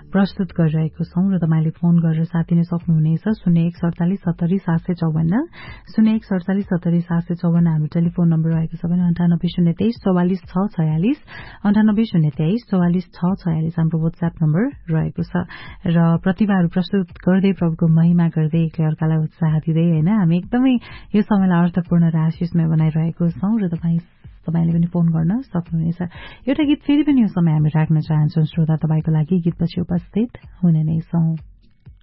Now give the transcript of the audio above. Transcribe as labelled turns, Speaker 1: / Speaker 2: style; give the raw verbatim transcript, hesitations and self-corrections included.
Speaker 1: प्रस्तुत गरिरहेको छौं र तपाईले फोन गरेर साथ दिन सक्नुहुनेछ शून्य एक सडचालिस सत्तरी सात सय चौवन्न शून्य एक सडचालिस सत्तरी सात सय चौवन्न हाम्रो टेलिफोन नम्बर रहेको छ भने अन्ठानब्बे शून्य तेइस चौवालिस छ छयालिस अन्ठानब्बे शून्य तेइस चौवालिस छ छयालिस हाम्रो व्हाट्सएप नम्बर रहेको छ र प्रतिभाहरू प्रस्तुत गर्दै प्रभुको महिमा गर्दै एकले अर्कालाई उत्साह दिँदै हैन हामी एकदमै यो समयलाई अर्थपूर्ण र आशिषमय बनाइरहेको छौं र तपाई तपाईले पनि फोन गर्न सक्नुहुनेछ। एउटा गीत फेरि पनि यो समय हामी राख्न चाहन्छौं श्रोता, तपाईको लागि गीतपछि उपस्थित हुने नै छौं।